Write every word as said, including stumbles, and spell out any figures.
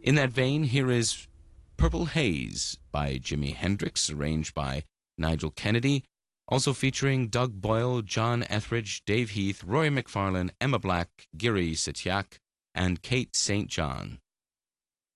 In that vein, here is Purple Haze by Jimi Hendrix, arranged by Nigel Kennedy, also featuring Doug Boyle, John Etheridge, Dave Heath, Roy McFarlane, Emma Black, Giri Setiak, and Kate Saint John.